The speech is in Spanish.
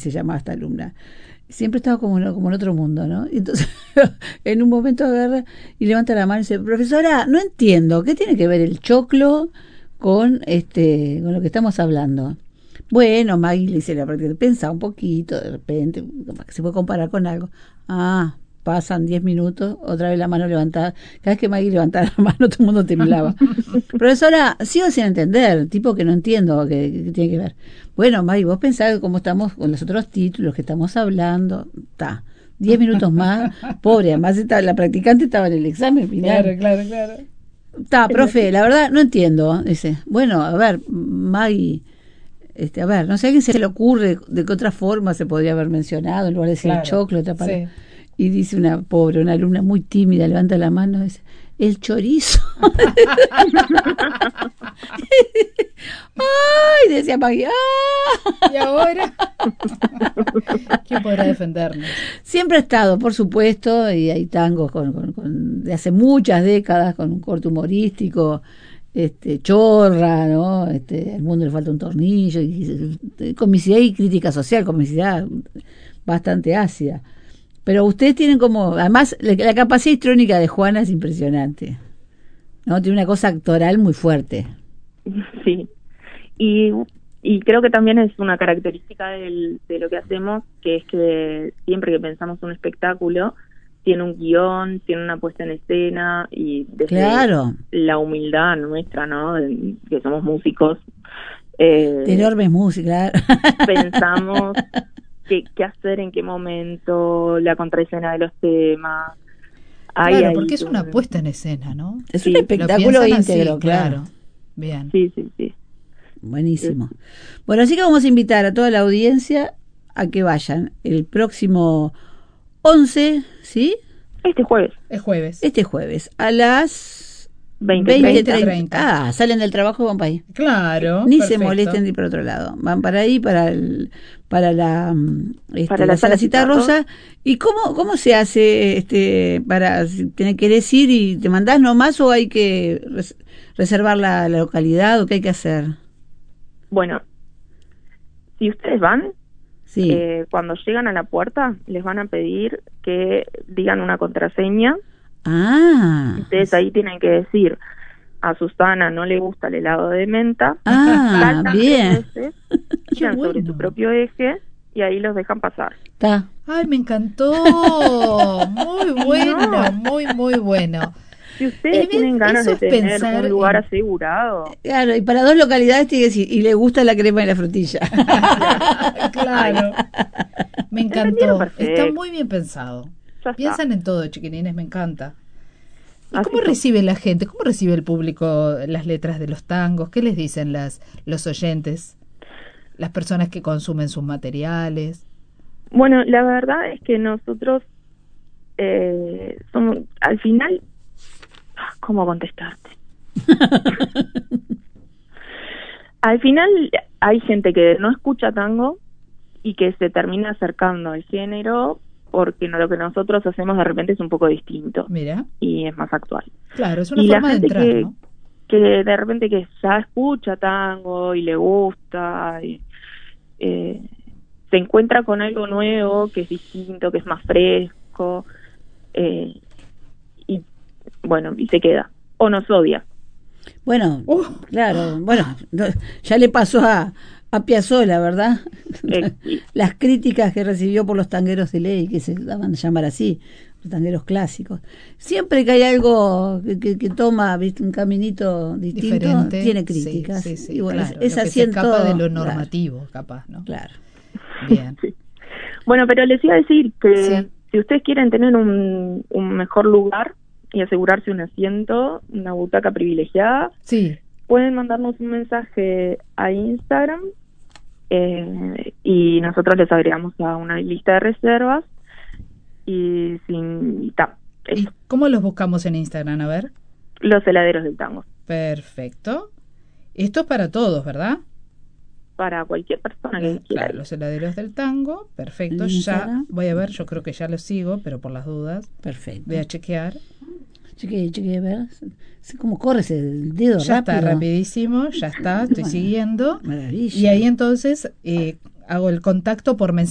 se llamaba esta alumna. Siempre estaba como en otro mundo, ¿no? Y entonces, en un momento agarra y levanta la mano y dice, profesora, no entiendo, ¿qué tiene que ver el choclo con lo que estamos hablando? Bueno, Maggie le dice la práctica, pensa un poquito, de repente, que se puede comparar con algo. Pasan 10 minutos, otra vez la mano levantada. Cada vez que Maggie levantaba la mano, todo el mundo temblaba. Profesora, sigo sin entender, tipo que no entiendo qué tiene que ver. Bueno, Maggie, vos pensás cómo estamos con los otros títulos que estamos hablando. 10 minutos más, pobre, además la practicante estaba en el examen final. Claro. Profe, la verdad no entiendo. Dice, bueno, a ver, Maggie, a ver, no sé a quién se le ocurre de qué otra forma se podría haber mencionado, en lugar de decir el choclo, otra palabra. Sí. Y dice una alumna muy tímida, levanta la mano y dice, el chorizo. ¡Ay! Decía Maggie, ¡ah! ¿Y ahora? ¿Quién podrá defendernos? Siempre ha estado, por supuesto, y hay tangos de hace muchas décadas, con un corte humorístico, chorra, ¿no? Al mundo le falta un tornillo, y comicidad y crítica social, comicidad bastante ácida. Pero ustedes tienen además, la capacidad histrónica de Juana es impresionante, ¿no? Tiene una cosa actoral muy fuerte. Sí, y creo que también es una característica de lo que hacemos, que es que siempre que pensamos un espectáculo, tiene un guión, tiene una puesta en escena, y desde la humildad nuestra, ¿no? Que somos músicos. De enormes músicos, pensamos qué hacer, en qué momento, la contraescena de los temas. Claro, porque es una puesta en escena, ¿no? Es un espectáculo íntegro, así, claro. Bien. Sí. Buenísimo. Bueno, así que vamos a invitar a toda la audiencia a que vayan el próximo 11, ¿sí? Este jueves. Este jueves, a las 20:30. Salen del trabajo y van para ahí. Claro. Ni se molesten de ir para otro lado. Van para ahí, para la Salacita Rosa. ¿Y cómo se hace para si tenés que decir y te mandás nomás, o hay que reservar la localidad, o qué hay que hacer? Bueno, si ustedes van, sí. Cuando llegan a la puerta les van a pedir que digan una contraseña. Ustedes ahí tienen que decir, a Susana no le gusta el helado de menta. Bien. Giran sobre su propio eje y ahí los dejan pasar. Ay, me encantó. Muy bueno, muy bueno. Si ustedes tienen ganas de tener un lugar asegurado. Claro, y para 2 localidades tiene que decir, y le gusta la crema y la frutilla. Claro. Me encantó. Está muy bien pensado. Piensan en todo, chiquilines, me encanta. ¿Y cómo recibe la gente? ¿Cómo recibe el público las letras de los tangos? ¿Qué les dicen los oyentes? Las personas que consumen sus materiales. Bueno, la verdad es que nosotros somos, al final, ¿cómo contestarte? Al final hay gente que no escucha tango y que se termina acercando al género porque lo que nosotros hacemos de repente es un poco distinto. Mira. Y es más actual. Claro, es una forma de entrar, ¿no? Que de repente que ya escucha tango y le gusta, y, se encuentra con algo nuevo que es distinto, que es más fresco, y bueno, y se queda. O nos odia. Bueno, claro, ya le pasó a Piazzolla, ¿verdad? Las críticas que recibió por los tangueros de ley, que se daban a llamar así, los tangueros clásicos. Siempre que hay algo que toma, ¿viste?, un caminito distinto, diferente, tiene críticas. Sí, y bueno, claro, es así se escapa de lo normativo, capaz, ¿no? Claro. Bien. Sí. Bueno, pero les iba a decir que si ustedes quieren tener un mejor lugar y asegurarse un asiento, una butaca privilegiada, pueden mandarnos un mensaje a Instagram, y nosotros les agregamos a una lista de reservas. ¿Y cómo los buscamos en Instagram? A ver. Los heladeros del tango. Perfecto. Esto es para todos, ¿verdad? Para cualquier persona que quiera. Los heladeros del tango. Perfecto. Ya voy a ver, yo creo que ya los sigo, pero por las dudas. Perfecto. Voy a chequear. Chequeé, a ver. ¿Cómo corre ese dedo ya rápido? Está rapidísimo, ya está, estoy siguiendo. Maravilla. Y ahí entonces hago el contacto por mensaje.